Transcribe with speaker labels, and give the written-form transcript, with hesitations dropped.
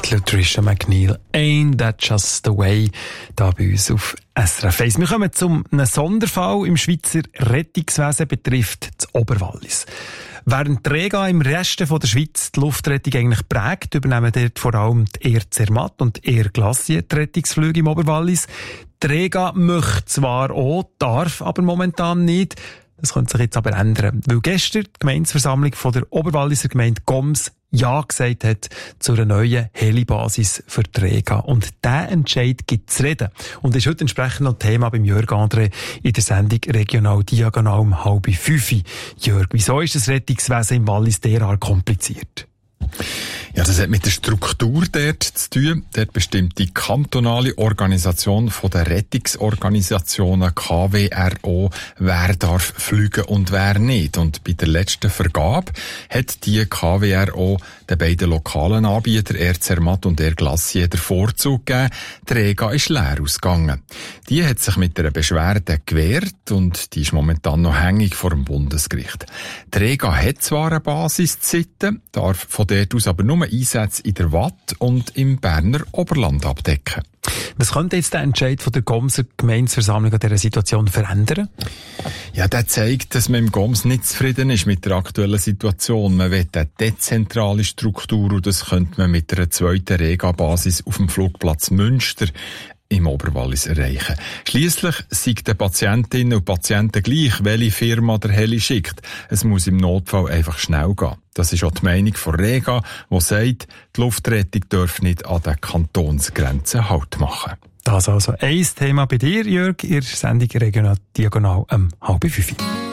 Speaker 1: Latricia McNeil, Ain't That Just the Way, da bei uns auf SRF 1. Wir kommen zu einem Sonderfall im Schweizer Rettungswesen, betrifft das Oberwallis. Während die Rega im Rest der Schweiz die Luftrettung eigentlich prägt, übernehmen dort vor allem die Air Zermatt und die Air Glacier die Rettungsflüge im Oberwallis. Die Rega möchte zwar auch, darf aber momentan nicht. Das könnte sich jetzt aber ändern, weil gestern die Gemeindeversammlung von der Oberwalliser Gemeinde Goms Ja gesagt hat zu einer neuen Helibasis für die Rega. Und dieser Entscheid gibt zu reden. Und ist heute entsprechend noch Thema beim Jörg André in der Sendung Regional Diagonal um 4:30. Jörg, wieso ist das Rettungswesen im Wallis derart kompliziert?
Speaker 2: Ja, das hat mit der Struktur dort zu tun. Dort bestimmt die kantonale Organisation von den Rettungsorganisationen KWRO, wer darf fliegen und wer nicht. Und bei der letzten Vergabe hat die KWRO den beiden lokalen Anbietern Air Zermatt und Air Glacier den Vorzug gegeben. Die Rega ist leer ausgegangen. Die hat sich mit einer Beschwerde gewehrt und die ist momentan noch hängig vor dem Bundesgericht. Die Rega hat zwar eine Basis zu Sitten, darf von dort aus aber nur Einsätze in der Watt und im Berner Oberland abdecken.
Speaker 1: Was könnte jetzt der Entscheid von der Gomser Gemeindeversammlung an dieser Situation verändern?
Speaker 2: Ja, der zeigt, dass man im Goms nicht zufrieden ist mit der aktuellen Situation. Man will eine dezentrale Struktur und das könnte man mit einer zweiten Rega-Basis auf dem Flugplatz Münster im Oberwallis erreichen. Schliesslich sind den Patientinnen und Patienten gleich, welche Firma der Heli schickt. Es muss im Notfall einfach schnell gehen. Das ist auch die Meinung von Rega, die sagt, die Luftrettung darf nicht an den Kantonsgrenzen Halt machen.
Speaker 1: Das also ein Thema bei dir, Jörg, in der Sendung Regional Diagonal um 4:30.